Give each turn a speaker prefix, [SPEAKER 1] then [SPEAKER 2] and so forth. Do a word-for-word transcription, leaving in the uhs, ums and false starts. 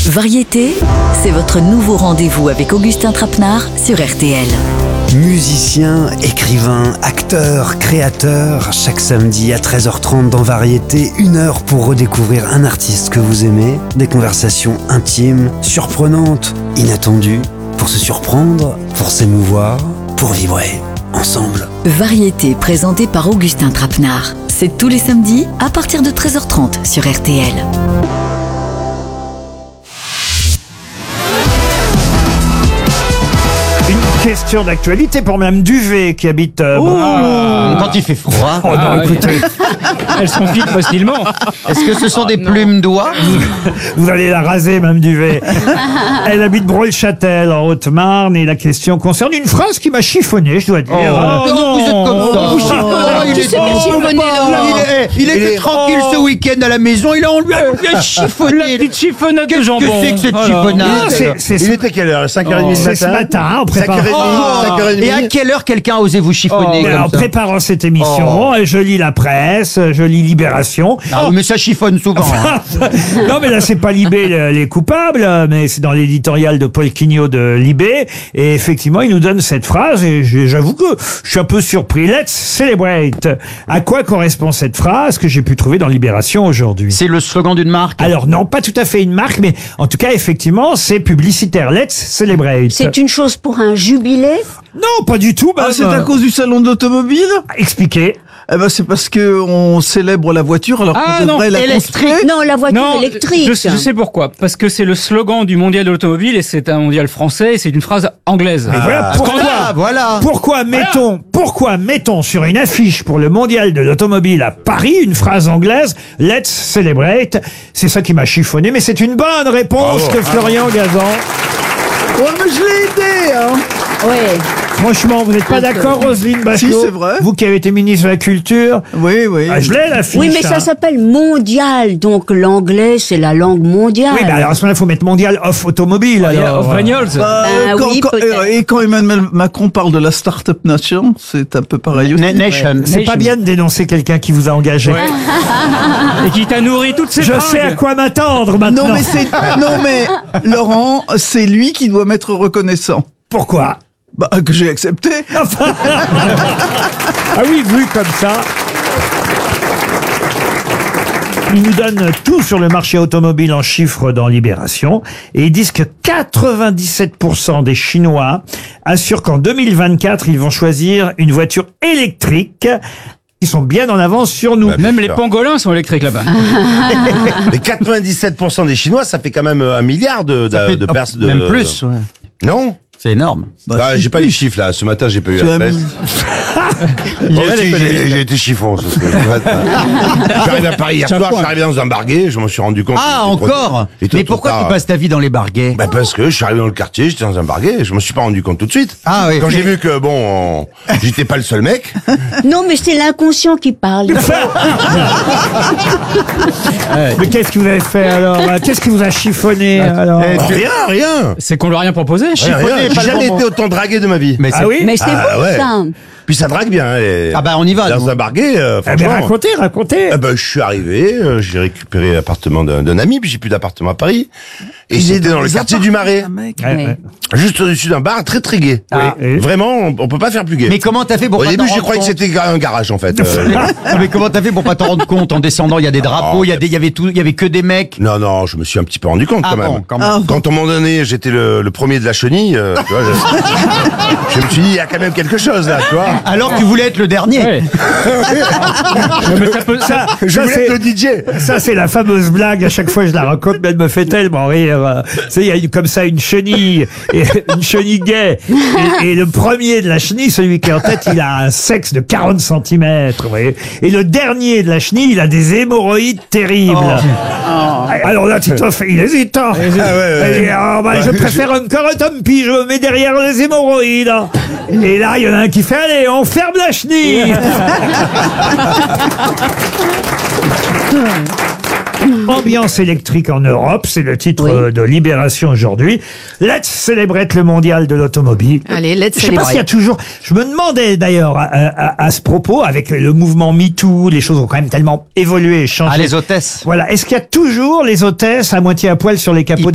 [SPEAKER 1] Variété, c'est votre nouveau rendez-vous avec Augustin Trapenard sur R T L.
[SPEAKER 2] Musicien, écrivain, acteur, créateur, chaque samedi à treize heures trente dans Variété, une heure pour redécouvrir un artiste que vous aimez, des conversations intimes, surprenantes, inattendues, pour se surprendre, pour s'émouvoir, pour vibrer ensemble.
[SPEAKER 1] Variété présentée par Augustin Trapenard. C'est tous les samedis à partir de treize heures trente sur R T L.
[SPEAKER 3] Une question d'actualité pour Mme Duvet qui habite... Euh,
[SPEAKER 4] Ah, quand il fait froid.
[SPEAKER 3] Oh non,
[SPEAKER 4] Ah, oui.
[SPEAKER 3] écoutez,
[SPEAKER 5] Elles sont fines facilement.
[SPEAKER 4] Est-ce que ce sont des plumes d'oie?
[SPEAKER 3] vous allez la raser, Mme Duvet. Elle habite Brolles-Châtel, en Haute-Marne, et la question concerne une phrase qui m'a chiffonné, je dois dire.
[SPEAKER 4] Oh, non, vous êtes comme ça.
[SPEAKER 3] Oh.
[SPEAKER 4] Oh, il
[SPEAKER 6] Tu
[SPEAKER 4] est
[SPEAKER 6] sais pas chiffonner, Laurent.
[SPEAKER 4] Il, est- il était tranquille ce week-end à la maison. Il a on lui a bien
[SPEAKER 5] La
[SPEAKER 4] chiffonné.
[SPEAKER 5] petite chiffonnade de
[SPEAKER 4] Qu'est-ce
[SPEAKER 5] jambon.
[SPEAKER 4] que c'est que cette
[SPEAKER 5] Voilà.
[SPEAKER 4] chiffonnade?
[SPEAKER 3] Ah, c'est- c'est-
[SPEAKER 7] Il était quelle heure? cinq heures trente du
[SPEAKER 3] c'est ce
[SPEAKER 7] matin
[SPEAKER 3] matin, en préparant,
[SPEAKER 7] cinq heures trente, cinq heures trente.
[SPEAKER 4] Et à quelle heure quelqu'un a osé vous chiffonner
[SPEAKER 3] Mais
[SPEAKER 4] comme
[SPEAKER 3] en
[SPEAKER 4] ça?
[SPEAKER 3] préparant cette émission, je lis la presse, je lis Libération.
[SPEAKER 4] Ah, mais ça chiffonne souvent. hein.
[SPEAKER 3] Non, mais là, c'est pas Libé le- les coupables, mais c'est dans l'éditorial de Paul Quignot de Libé. Et effectivement, il nous donne cette phrase, et j'ai- j'avoue que je suis un peu surpris. Let's celebrate. À quoi correspond cette phrase que j'ai pu trouver dans Libération aujourd'hui?
[SPEAKER 4] C'est le slogan d'une marque.
[SPEAKER 3] Alors non, pas tout à fait une marque, mais en tout cas, effectivement, c'est publicitaire. Let's celebrate.
[SPEAKER 6] C'est une chose pour un jubilé.
[SPEAKER 3] Non, pas du tout.
[SPEAKER 8] Ah,
[SPEAKER 3] même.
[SPEAKER 8] c'est à cause du salon d'automobile?
[SPEAKER 3] Expliquez.
[SPEAKER 8] Eh ben, c'est parce que on célèbre la voiture alors
[SPEAKER 5] Ah,
[SPEAKER 8] qu'on
[SPEAKER 5] non,
[SPEAKER 8] devrait la
[SPEAKER 4] électrique.
[SPEAKER 8] construire.
[SPEAKER 6] Non, la voiture
[SPEAKER 5] Non,
[SPEAKER 6] électrique.
[SPEAKER 5] je, je sais pourquoi. Parce que c'est le slogan du mondial de l'automobile et c'est un mondial français et c'est une phrase anglaise.
[SPEAKER 3] Et voilà pourquoi.
[SPEAKER 4] Ah, voilà.
[SPEAKER 3] Pourquoi mettons, pourquoi mettons sur une affiche pour le mondial de l'automobile à Paris une phrase anglaise Let's celebrate. C'est ça qui m'a chiffonné, mais c'est une bonne réponse de Florian Gazan.
[SPEAKER 8] Ouais, mais je l'ai aidé, hein.
[SPEAKER 6] Ouais.
[SPEAKER 3] Franchement, vous n'êtes pas d'accord, Roselyne Bachelot?
[SPEAKER 8] Si, c'est vrai.
[SPEAKER 3] Vous qui avez été ministre de la Culture.
[SPEAKER 8] Oui, oui.
[SPEAKER 3] Ah, je l'ai l'affiche.
[SPEAKER 6] Oui, mais ça
[SPEAKER 3] hein.
[SPEAKER 6] s'appelle mondial. Donc l'anglais, c'est la langue mondiale.
[SPEAKER 3] Oui, bah alors à ce moment-là, il faut mettre mondial off automobile.
[SPEAKER 5] Il y a
[SPEAKER 3] alors.
[SPEAKER 5] Off-Reynolds.
[SPEAKER 8] Bah,
[SPEAKER 6] Bah
[SPEAKER 8] quand-
[SPEAKER 6] oui,
[SPEAKER 8] quand-
[SPEAKER 6] peut-être.
[SPEAKER 8] et quand Emmanuel Macron parle de la start-up nation, c'est un peu pareil aussi.
[SPEAKER 4] Na- Nation.
[SPEAKER 3] C'est pas bien de dénoncer quelqu'un qui vous a engagé.
[SPEAKER 5] Et qui t'a nourri toutes ces
[SPEAKER 3] Je
[SPEAKER 5] fringues.
[SPEAKER 3] sais à quoi m'attendre maintenant.
[SPEAKER 8] Non, mais c'est, non, mais, Laurent, c'est lui qui doit m'être reconnaissant.
[SPEAKER 3] Pourquoi?
[SPEAKER 8] Bah, que j'ai accepté.
[SPEAKER 3] Ah oui, vu comme ça. Ils nous donnent tout sur le marché automobile en chiffres dans Libération. Et ils disent que quatre-vingt-dix-sept pour cent des Chinois assurent qu'en deux mille vingt-quatre, ils vont choisir une voiture électrique. Ils sont bien en avance sur nous.
[SPEAKER 5] Même les pangolins sont électriques là-bas.
[SPEAKER 7] Mais quatre-vingt-dix-sept pour cent des Chinois, ça fait quand même un milliard de, de,
[SPEAKER 4] fait-
[SPEAKER 7] de personnes. de-
[SPEAKER 4] Même plus. ouais.
[SPEAKER 7] Non?
[SPEAKER 4] C'est énorme.
[SPEAKER 7] Bah, j'ai pas les chiffres là. Ce matin, j'ai pas eu
[SPEAKER 8] Tu
[SPEAKER 7] la
[SPEAKER 8] as
[SPEAKER 7] presse.
[SPEAKER 8] mis-
[SPEAKER 7] Moi aussi, j'ai j'ai été chiffon. ce ce matin. J'arrive à Paris hier
[SPEAKER 5] Tiens,
[SPEAKER 7] soir, je
[SPEAKER 5] point.
[SPEAKER 7] suis arrivé dans un barguet, je m'en suis rendu compte.
[SPEAKER 4] Ah,
[SPEAKER 7] que c'était trop-
[SPEAKER 4] encore?
[SPEAKER 7] Et toi,
[SPEAKER 4] Mais
[SPEAKER 7] trop
[SPEAKER 4] pourquoi
[SPEAKER 7] tard.
[SPEAKER 4] tu passes ta vie dans les barguets?
[SPEAKER 7] Bah parce que je suis arrivé dans le quartier, j'étais dans un barguet, je me suis pas rendu compte tout de suite.
[SPEAKER 4] Ah oui.
[SPEAKER 7] Quand j'ai vu que bon, on- j'étais pas le seul mec.
[SPEAKER 6] Non, mais c'est l'inconscient qui parle.
[SPEAKER 3] Mais qu'est-ce que vous avez fait alors? Qu'est-ce qui vous a chiffonné alors?
[SPEAKER 7] Rien, rien.
[SPEAKER 5] C'est qu'on lui a rien proposé.
[SPEAKER 7] Rien, rien. J'ai jamais été autant dragué de ma vie.
[SPEAKER 4] Mais
[SPEAKER 3] Ah
[SPEAKER 4] c'est-
[SPEAKER 3] oui?
[SPEAKER 6] Mais c'est
[SPEAKER 7] Ah
[SPEAKER 6] bon,
[SPEAKER 7] ouais.
[SPEAKER 6] ça.
[SPEAKER 7] Puis ça drague bien. et-
[SPEAKER 4] Ah bah, on y va,
[SPEAKER 7] Dans
[SPEAKER 4] nous.
[SPEAKER 7] un barguet, euh,
[SPEAKER 3] Eh ben,
[SPEAKER 7] franchement.
[SPEAKER 3] racontez, racontez.
[SPEAKER 7] Eh ben, je suis arrivé, euh, j'ai récupéré l'appartement d'un d'un ami, puis j'ai plus d'appartement à Paris. Et
[SPEAKER 8] Il est
[SPEAKER 7] c'était dans le
[SPEAKER 8] les
[SPEAKER 7] quartier du Marais.
[SPEAKER 8] appartements, mec.
[SPEAKER 3] Ouais,
[SPEAKER 6] Ouais.
[SPEAKER 3] ouais.
[SPEAKER 7] Juste au-dessus d'un bar très très gai.
[SPEAKER 3] Ah.
[SPEAKER 7] Oui. Vraiment, on, on peut pas faire plus gai.
[SPEAKER 4] Mais comment t'as fait pour
[SPEAKER 7] Au
[SPEAKER 4] pas
[SPEAKER 7] début,
[SPEAKER 4] t'en
[SPEAKER 7] j'ai
[SPEAKER 4] rendre
[SPEAKER 7] cru que
[SPEAKER 4] compte?
[SPEAKER 7] c'était un garage, en fait. Euh,
[SPEAKER 4] Non, mais comment t'as fait pour pas t'en rendre compte en descendant? Il y a des drapeaux, il y a des, il y avait tout, il y avait que des mecs.
[SPEAKER 7] non, non, je me suis un petit peu rendu compte,
[SPEAKER 4] Ah
[SPEAKER 7] quand
[SPEAKER 4] bon,
[SPEAKER 7] même.
[SPEAKER 4] quand même.
[SPEAKER 8] Ah,
[SPEAKER 7] Quand, à un moment donné, j'étais le, le premier de la chenille, euh, tu vois, je, je me suis dit, il y a quand même quelque chose, là, tu vois.
[SPEAKER 4] Alors que tu voulais être le dernier.
[SPEAKER 5] Ouais. Mais ça peut, ça,
[SPEAKER 3] Ça,
[SPEAKER 7] Je
[SPEAKER 3] ça,
[SPEAKER 7] voulais
[SPEAKER 3] c'est-
[SPEAKER 7] être le D J.
[SPEAKER 3] Ça, c'est la fameuse blague. À chaque fois, je la raconte, mais elle me fait tellement rire. Euh, Tu sais, il y a une- comme ça une chenille, et, une chenille gay. Et, et le premier de la chenille, celui qui est en tête, il a un sexe de quarante centimètres. Vous voyez. Et le dernier de la chenille, il a des hémorroïdes terribles. Alors là, Titoff, il hésite. Hein.
[SPEAKER 7] Ah ouais, ouais.
[SPEAKER 3] Et, ah, bah, je préfère encore un tant pis, je me mets derrière les hémorroïdes. hein. Et là, il y en a un qui fait, allez, on ferme la chenille. Ambiance électrique en Europe, c'est le titre
[SPEAKER 6] Oui.
[SPEAKER 3] euh, de Libération aujourd'hui. Let's celebrate le mondial de l'automobile.
[SPEAKER 9] Allez, let's
[SPEAKER 3] Je sais pas s'il y a toujours. Je me demandais d'ailleurs à, à- à ce propos, avec le mouvement MeToo, les choses ont quand même tellement évolué et changé.
[SPEAKER 4] Ah, les hôtesses.
[SPEAKER 3] Voilà. Est-ce qu'il y a toujours les hôtesses à moitié à poil sur les capots